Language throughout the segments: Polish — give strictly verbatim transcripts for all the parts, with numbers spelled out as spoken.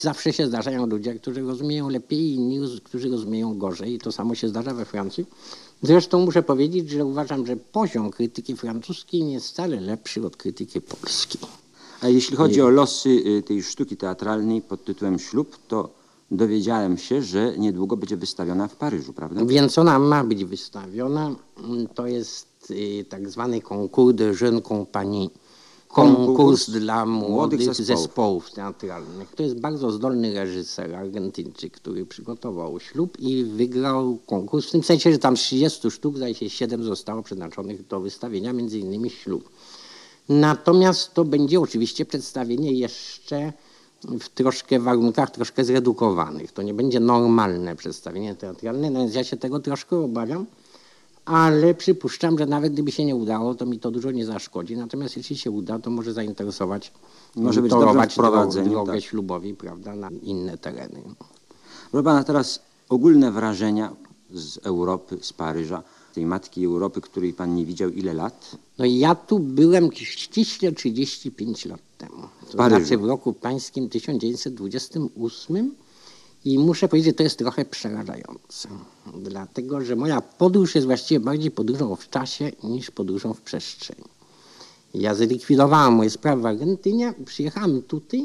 Zawsze się zdarzają ludzie, którzy rozumieją lepiej i inni, którzy rozumieją gorzej. I to samo się zdarza we Francji. Zresztą muszę powiedzieć, że uważam, że poziom krytyki francuskiej nie jest wcale lepszy od krytyki polskiej. A jeśli chodzi o losy tej sztuki teatralnej pod tytułem Ślub, to dowiedziałem się, że niedługo będzie wystawiona w Paryżu, prawda? Więc ona ma być wystawiona. To jest tak zwany Concours de Jeunes Compagnie. Konkurs dla młodych zespołów. zespołów teatralnych. To jest bardzo zdolny reżyser, Argentyńczyk, który przygotował Ślub i wygrał konkurs. W tym sensie, że tam z trzydziestu sztuk, zdaje się, siedem zostało przeznaczonych do wystawienia, między innymi Ślub. Natomiast to będzie oczywiście przedstawienie jeszcze w troszkę warunkach troszkę zredukowanych. To nie będzie normalne przedstawienie teatralne, no więc ja się tego troszkę obawiam. Ale przypuszczam, że nawet gdyby się nie udało, to mi to dużo nie zaszkodzi. Natomiast jeśli się uda, to może zainteresować, może być torować drogę, drogę ślubowi, prawda, na inne tereny. Proszę pana, teraz ogólne wrażenia z Europy, z Paryża, tej matki Europy, której pan nie widział ile lat? No ja tu byłem ściśle trzydzieści pięć lat temu. To znaczy w roku pańskim tysiąc dziewięćset dwudziestym ósmym. I muszę powiedzieć, że to jest trochę przerażające, dlatego że moja podróż jest właściwie bardziej podróżą w czasie niż podróżą w przestrzeni. Ja zlikwidowałem moje sprawy w Argentynie, przyjechałem tutaj,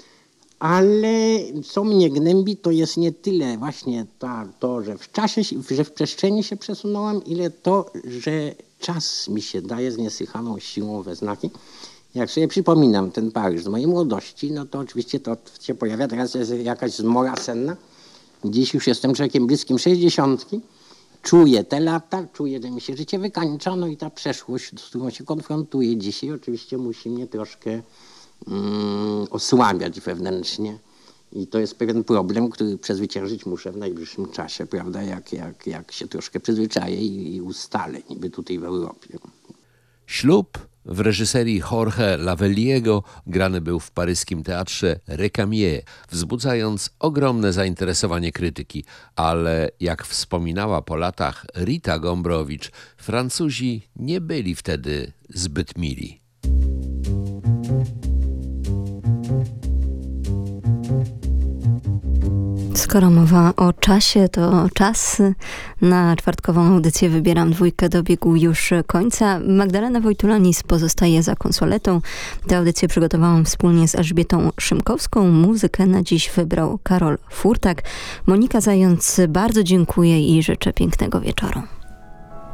ale co mnie gnębi, to jest nie tyle właśnie ta, to, że w czasie, że w przestrzeni się przesunąłem, ile to, że czas mi się daje z niesłychaną siłą we znaki. Jak sobie przypominam ten Paryż z mojej młodości, no to oczywiście to się pojawia, teraz jest jakaś zmora senna. Dziś już jestem człowiekiem bliskim sześćdziesiątki. Czuję te lata, czuję, że mi się życie wykańcza, no i ta przeszłość, z którą się konfrontuję dzisiaj, oczywiście musi mnie troszkę mm, osłabiać wewnętrznie. I to jest pewien problem, który przezwyciężyć muszę w najbliższym czasie, prawda, jak, jak, jak się troszkę przyzwyczaję i, i ustalę, niby tutaj w Europie. Ślub w reżyserii Jorge Lavelliego grany był w paryskim teatrze Recamier, wzbudzając ogromne zainteresowanie krytyki. Ale jak wspominała po latach Rita Gombrowicz, Francuzi nie byli wtedy zbyt mili. Skoro mowa o czasie, to czas na czwartkową audycję Wybieram Dwójkę dobiegł już końca. Magdalena Wojtulanis pozostaje za konsoletą. Tę audycję przygotowałam wspólnie z Elżbietą Szymkowską. Muzykę na dziś wybrał Karol Furtak. Monika Zając, bardzo dziękuję i życzę pięknego wieczoru.